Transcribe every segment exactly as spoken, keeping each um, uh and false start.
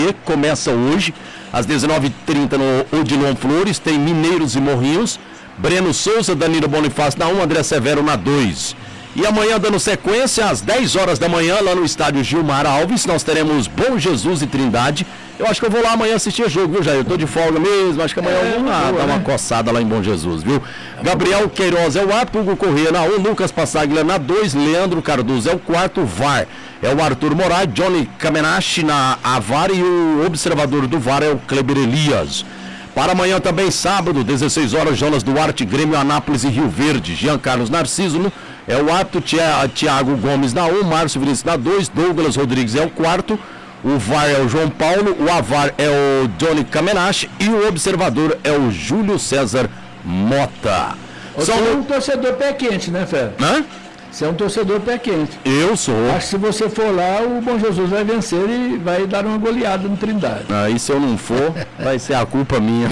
B, começa hoje, às dezenove e trinta no Odilon Flores, tem Mineiros e Morrinhos, Breno Souza, Danilo Bonifácio na um, André Severo na dois. E amanhã, dando sequência, às dez horas da manhã, lá no estádio Gilmar Alves, nós teremos Bom Jesus e Trindade. Eu acho que eu vou lá amanhã assistir jogo, viu, Jair? Eu tô de folga mesmo, acho que amanhã é, eu vou lá boa, dar uma né? coçada lá em Bom Jesus, viu? Gabriel Queiroz é o árbitro, Hugo Corrêa na um, Lucas Passaglia na dois, Leandro Cardoso é o quarto, V A R é o Arthur Moraes, Johnny Kamenashi na a V A R e o observador do V A R é o Kleber Elias. Para amanhã também, sábado, dezesseis horas, Jonas Duarte, Grêmio Anápolis e Rio Verde, Jean Carlos Narciso é o árbitro, Tiago Gomes na um, Márcio Vinícius na dois, Douglas Rodrigues é o quarto, o V A R é o João Paulo, o A V A R é o Johnny Kamenashi e o observador é o Júlio César Mota. Você é um torcedor pé quente, né, Fé? Hã? Você é um torcedor pé quente. Eu sou. Acho que se você for lá, o Bom Jesus vai vencer e vai dar uma goleada no Trindade. Aí se eu não for, vai ser a culpa minha.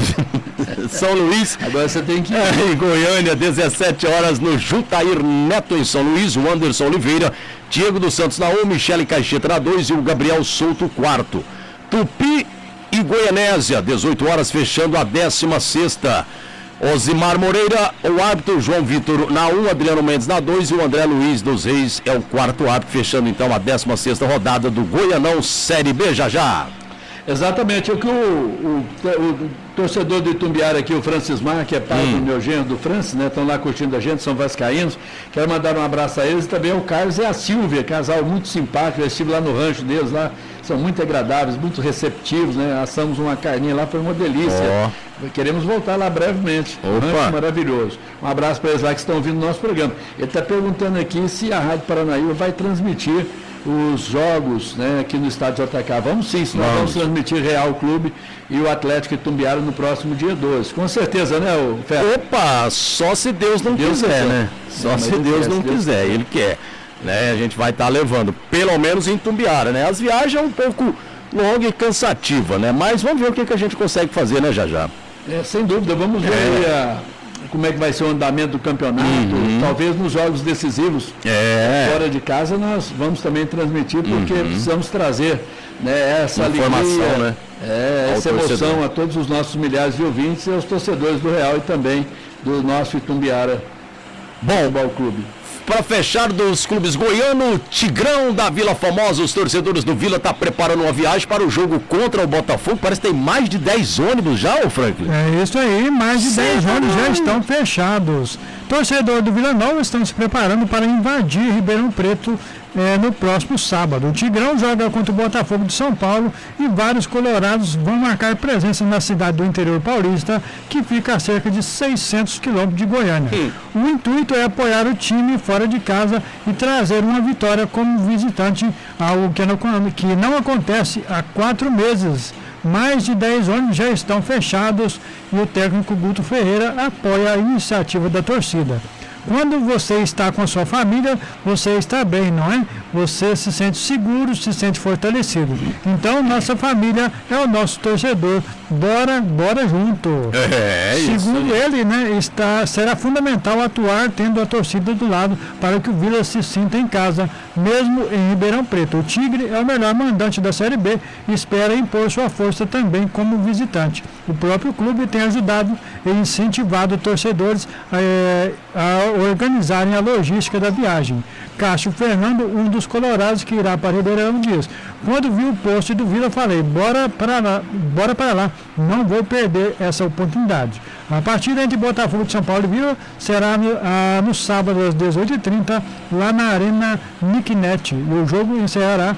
São Luís. Agora você tem que ir. É, em Goiânia, dezessete horas, no Jutair Neto em São Luís, o Anderson Oliveira, Diego dos Santos na um, Michele Caixeta na dois e o Gabriel Souto quarto. Tupi e Goianésia, dezoito horas, fechando a décima sexta. Osimar Moreira, o árbitro, João Vitor na um, Adriano Mendes na dois e o André Luiz dos Reis é o quarto árbitro, fechando então a décima sexta rodada do Goianão Série B, já já. Exatamente, o que o, o, o torcedor do Itumbiara aqui, o Francismar, que é pai hum. do meu genro, do Francis, né, estão lá curtindo a gente, são vascaínos, quero mandar um abraço a eles, e também ao Carlos e a Silvia, casal muito simpático, eu estive lá no rancho deles, lá, são muito agradáveis, muito receptivos, né, assamos uma carninha lá, foi uma delícia, oh. queremos voltar lá brevemente, um rancho maravilhoso, um abraço para eles lá que estão ouvindo o nosso programa. Ele está perguntando aqui se a Rádio Paranaíba vai transmitir os jogos, né, aqui no estádio J K. Vamos sim, senão vamos. vamos transmitir Real Clube e o Atlético Itumbiara no próximo dia doze. Com certeza, né, o Fer? Opa, só se Deus não Deus quiser, né? Só não, se Deus, Deus não Deus quiser, Deus Ele quer. Né? A gente vai estar tá levando, pelo menos em Itumbiara, né? As viagens é um pouco longa e cansativa, né? Mas vamos ver o que, que a gente consegue fazer, né, já já. É, sem dúvida, vamos ver é. a... como é que vai ser o andamento do campeonato, uhum. talvez nos jogos decisivos, é. fora de casa, nós vamos também transmitir, porque uhum. precisamos trazer, né, essa informação, alegria, né? é, essa emoção torcedor. A todos os nossos milhares de ouvintes e aos torcedores do Real e também do nosso Itumbiara Futebol Clube. Para fechar dos clubes goiano, Tigrão da Vila Formosa, os torcedores do Vila estão tá preparando uma viagem para o jogo contra o Botafogo. Parece que tem mais de dez ônibus já, ô Franklin? É isso aí, mais de dez ônibus já estão fechados. Torcedores do Vila Nova estão se preparando para invadir Ribeirão Preto é, no próximo sábado. O Tigrão joga contra o Botafogo de São Paulo e vários colorados vão marcar presença na cidade do interior paulista, que fica a cerca de seiscentos quilômetros de Goiânia. Hum. O intuito é apoiar o time fora de casa e trazer uma vitória como visitante, algo que não, que não acontece há quatro meses. Mais de dez ônibus já estão fechados e o técnico Guto Ferreira apoia a iniciativa da torcida. Quando você está com a sua família, você está bem, não é? Você se sente seguro, se sente fortalecido. Então, nossa família é o nosso torcedor. Bora, bora junto. É, é isso. Segundo ele, né, está, será fundamental atuar tendo a torcida do lado para que o Vila se sinta em casa, mesmo em Ribeirão Preto. O Tigre é o melhor mandante da Série B e espera impor sua força também como visitante. O próprio clube tem ajudado e incentivado torcedores a, a organizarem a logística da viagem. Cássio Fernando, um dos colorados que irá para Ribeirão, diz: quando vi o post do Vila, falei, bora para lá, bora para lá, não vou perder essa oportunidade. A partida entre Botafogo de São Paulo e Vila será no, ah, no sábado às dezoito e trinta, lá na Arena Nicknet, e o jogo encerrará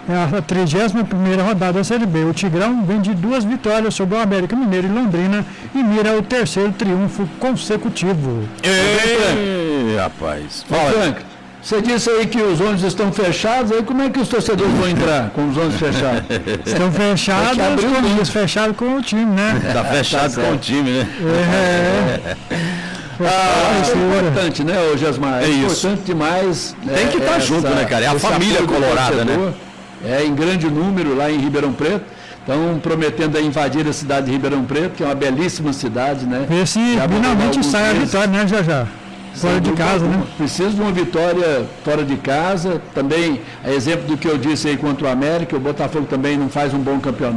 a trigésima primeira rodada da Série B. O Tigrão vem de duas vitórias sobre o América Mineiro e Londrina e mira o terceiro triunfo consecutivo. Ei, rapaz. Fala, Frank. Você disse aí que os ônibus estão fechados, aí como é que os torcedores vão entrar com os ônibus fechados? Estão fechados, os ônibus fechados com o time, né? Está fechado tá com o time, né? É. Ah, isso é importante, né, ô Jasmar? É, é importante demais. Tem que estar tá junto, né, cara? É a família colorada, né? É, em grande número lá em Ribeirão Preto. Estão prometendo invadir a cidade de Ribeirão Preto, que é uma belíssima cidade, né? Vê se finalmente sai a vitória, né, já já. Fora de casa, né? Precisa de uma vitória fora de casa. Também, a exemplo do que eu disse aí contra o América, o Botafogo também não faz um bom campeonato.